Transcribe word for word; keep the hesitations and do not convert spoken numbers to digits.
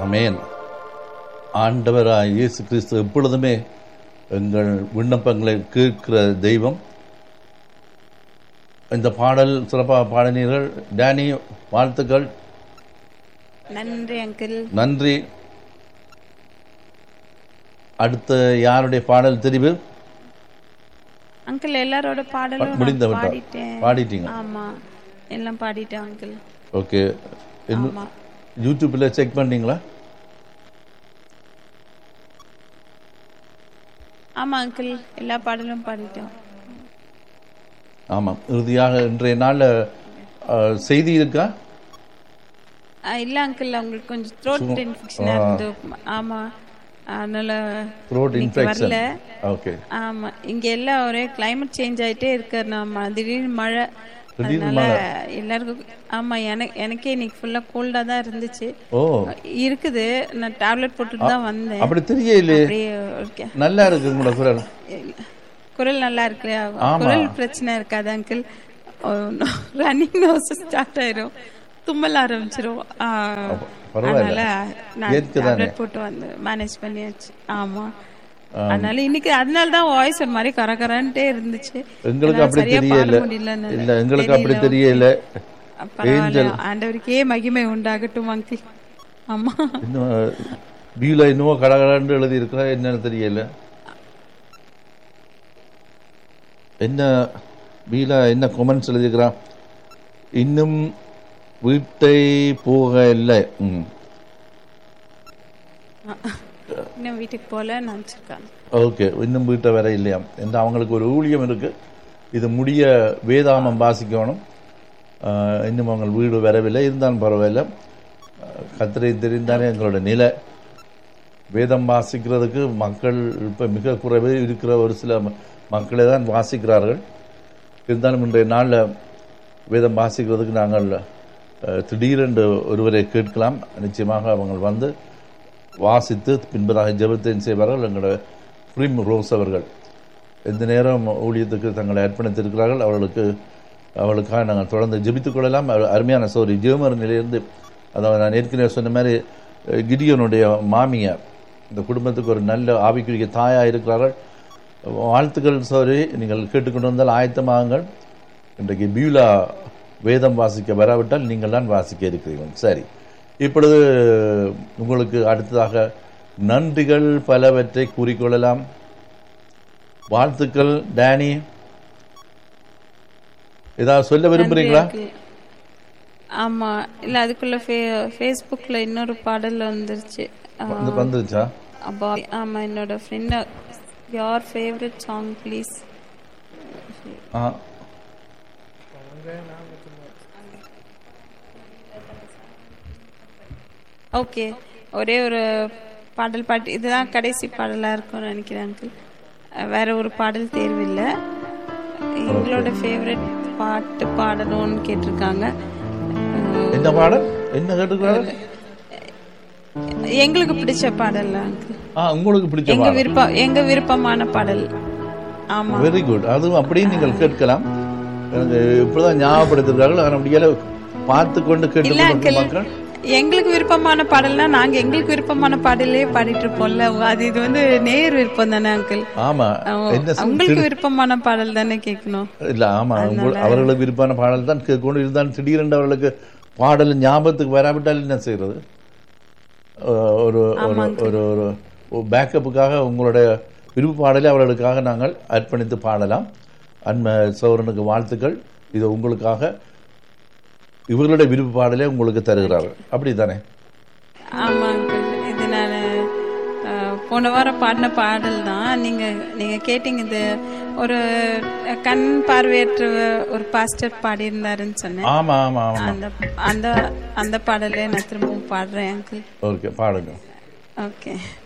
ஆமென். ஆண்டவராய் இயேசு கிறிஸ்து எப்பொழுதுமே எங்கள் விண்ணப்பங்களை கேட்கிற தெய்வம். இந்த பாடல் சிறப்பாக பாடினீர்கள். டேனி, வாழ்த்துக்கள். நன்றி அங்கிள். நன்றி. அடுத்த யாருடைய பாடல் தெரிவு? அங்கிள் எல்லாரோட பாடலும் முடிந்த பாடிட்டேன். பாடிட்டீங்க? ஆமா, எல்லாம் பாடிட்டேன் அங்கிள். ஓகே. யூடியூப்ல செக் பண்ணீங்களா? ஆமா அங்கிள், எல்லா பாடலும் பாடிட்டோம். ஆமாம். இறுதியாக இன்றைய நாள் செய்தி இருக்கா? இல்ல அங்கிள், அவங்களுக்கு கொஞ்சம் த்ரோட் இன்ஃபெக்ஷன் இருந்து. ஆமா, அதனால த்ரோட் இன்ஃபெக்ஷன். வரல. ஓகே. ஆமா, இங்க எல்லாம் ஒரே கிளைமேட் சேஞ்ச் ஆயிட்டே இருக்கு. நம்ம திடீர்னு மழை, அதனால எல்லாருக்கும். ஆமா, எனக்கு எனக்கே இன்னைக்கு ஃபுல்லா கோல்டா தான் இருந்துச்சு. ஓ, இருக்குது. நான் டேப்லெட் போட்டுட்டு தான் வந்தேன். அப்படி தெரியல. நல்லா இருக்கு உங்களோட குரல். குரல் நல்லா இருக்கு. குரல் பிரச்சனை இருக்காது அங்கிள். ரன்னிங் நோஸ் ஸ்டார்ட் ஆயிரும், தும்மல் ஆரம்பிச்சிரும். அதனால நான் டேப்லெட் போட்டு வந்து மேனேஜ் பண்ணியாச்சு. ஆமா, அதனால இன்னைக்கு அதனால தான் வாய்ஸ் ஒரு மாதிரி கரகரன்ட்டே இருந்துச்சு. எங்களுக்கு அப்படி தெரியல. இல்ல, எங்களுக்கு அப்படி தெரியல. ஆண்டவருக்கே மகிமை உண்டாகட்டும் அங்கிள். ஆமா, இன்னும் பியூல இன்னும் கடகடன்னு எழுதி இருக்கா என்னன்னு தெரியல. என்ன பியூல என்ன கமெண்ட்ஸ் எழுதிக்கிறான்? இன்னும் வீட்டை போக இல்லை. இன்னும் வீட்டுக்கு போல நினைச்சிருக்காங்க. ஓகே, இன்னும் வீட்டை வர இல்லையா? என்று அவங்களுக்கு ஒரு ஊழியம் இருக்கு. இது முடிய வேதாமம் வாசிக்கணும். இன்னும் அவங்க வீடு வரவில்லை. இருந்தாலும் பரவாயில்ல, கர்த்தரை தெரிந்தானே எங்களோட நிலை. வேதம் வாசிக்கிறதுக்கு மக்கள் இப்போ மிக குறைவே இருக்கிற ஒரு சில மக்களே தான் வாசிக்கிறார்கள். இருந்தாலும் இன்றைய நாளில் வேதம் வாசிக்கிறதுக்கு நாங்கள் திடீரென்று ஒருவரை கேட்கலாம். நிச்சயமாக அவங்க வந்து வாசித்து பின்பதாக ஜெபத்தையும் செய்வார்கள். எங்களோட பிரிம் ரோஸ் அவர்கள் எந்த நேரம் ஊழியத்துக்கு தங்களை அர்ப்பணித்திருக்கிறார்கள். அவர்களுக்கு அவளுக்காக நாங்கள் தொடர்ந்து ஜெபித்துக் கொள்ளலாம். அருமையான சோரி ஜெர்மன் நிலையிலிருந்து, அதாவது நான் ஏற்கனவே சொன்ன மாதிரி கிடியோனுடைய மாமியார் இந்த குடும்பத்துக்கு ஒரு நல்ல ஆவிக்குரிய தாயாக இருக்கிறார்கள். வாழ்த்துக்கள் சோரி. நீங்கள் கேட்டுக்கொண்டு வந்தால் ஆயத்தமாகுங்கள். இன்றைக்கு பியூலா வேதம் வாசிக்க வராவிட்டால் நீங்கள் தான் வாசிக்க இருக்கிறீர்கள். சரி, இப்பொழுது உங்களுக்கு அடுத்ததாக நன்றிகள் பலவற்றை கூறிக்கொள்ளலாம். வாழ்த்துக்கள். டேனி, ஏதாவது சொல்ல விரும்புறீங்களா? ஆமா, இல்ல அதுக்குள்ள ஃபேஸ்புக்ல இன்னொரு பாடல் வந்துருச்சு. வந்துருச்சா? ஆமா, என்னோட friend, your favourite song please. Okay, ஒரே ஒரு பாடல் பாட்டு, இதுதான் கடைசி பாடலா இருக்கும்னு நினைக்கிறேன் அங்கிள். வேற ஒரு பாடல் தேர்வில்லை. எங்களோட ஃபேவரட் பாட்டு பாடணும்னு கேட்டிருக்காங்க. என்ன பாடல்? என்ன கேட்டிருக்காங்க? எங்களுக்கு பிடிச்ச பாடல் அங்கிள். உங்களுக்கு பிடிச்ச எங்க விருப்பம், எங்க விருப்பமான பாடல். ஆமா, வெரி குட். அதுவும் அப்படியே நீங்கள் கேட்கலாம். எனக்கு இப்பதான் ஞாபகப்படுத்திருக்கார்கள். அதனால பார்த்து கொண்டு கேட்டு மக்கள் எங்களுக்கு விருப்பமான பாடல்னா நாங்க எங்களுக்கு விருப்பமான பாடலே பாடிட்டு இருப்போம்ல. அது இது வந்து நேர் விருப்பம் தானே அங்கிள்? ஆமா, உங்களுக்கு விருப்பமான பாடல் தானே கேட்கணும். இல்ல, ஆமா, அவர்களுக்கு விருப்பமான பாடல் தான் கேட்கணும். இருந்தாலும் திடீரென்று அவர்களுக்கு பாடல் ஞாபகத்துக்கு வராவிட்டால் என்ன செய்யறது? ஒரு ஒரு ஒரு பேக்கப்புக்காக உங்களுடைய விருப்ப பாடலை அவர்களுக்காக நாங்கள் அர்ப்பணித்து பாடலாம். அன்ம சௌரனுக்கு வாழ்த்துக்கள். இது உங்களுக்காக இவர்களுடைய விருப்ப பாடலே உங்களுக்கு தருகிறார்கள். அப்படி தானே? ஆமாங்க, இது நான் போன வாரம் பாடின பாடல் தான். நீங்க நீங்க கேட்டீங்க. இது ஒரு கண் பார்வையற்ற ஒரு பாஸ்டர் பாடி இருந்தாருன்னு சொன்னேன். ஆமா ஆமா ஆமா, அந்த அந்த அந்த பாடலே நான் திரும்பவும் பாடுறேன் அங்கிள். ஓகே, பாடுங்க. ஓகே.